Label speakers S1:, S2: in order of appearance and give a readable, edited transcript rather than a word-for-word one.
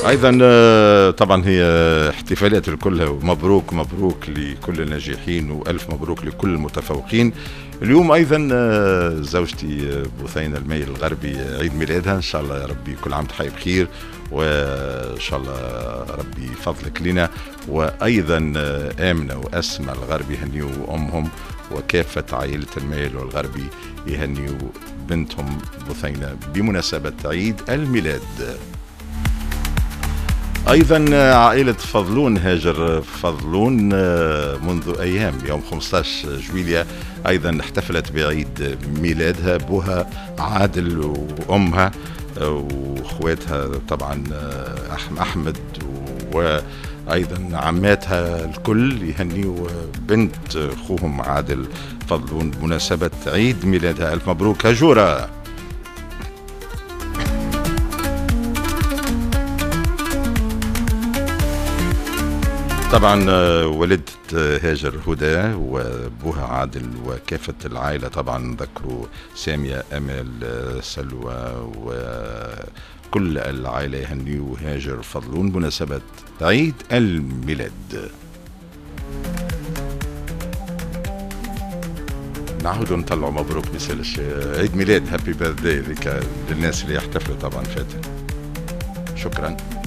S1: ايضا طبعا هي احتفالات الكل، مبروك مبروك لكل الناجحين والف مبروك لكل المتفوقين. اليوم ايضا زوجتي بثينة المي الغربي عيد ميلادها، ان شاء الله يا ربي كل عام تحيي بخير، وان شاء الله ربي فضلك لنا. وايضا امنه واسماء الغربي يهنيوا امهم، وكافه عائله الميل والغربي يهنيوا بنتهم بثينة بمناسبه عيد الميلاد. أيضا عائلة فضلون هاجر فضلون منذ أيام يوم 15 جويلية أيضا احتفلت بعيد ميلادها. بوها عادل وأمها وأخواتها طبعا أحمد، وأيضا عماتها الكل يهنيوا بنت أخوهم عادل فضلون بمناسبة عيد ميلادها. ألف مبروك هجورة. طبعا والدة هاجر هدى وابوها عادل وكافة العائلة طبعا ذكروا سامية أمل سلوى وكل العائلة يهنيوا هاجر فضلون بمناسبة عيد الميلاد. نعود نطلعوا مبروك مثال عيد ميلاد، هابي بيرثداي للناس اللي يحتفلوا طبعا فاتن. شكرا.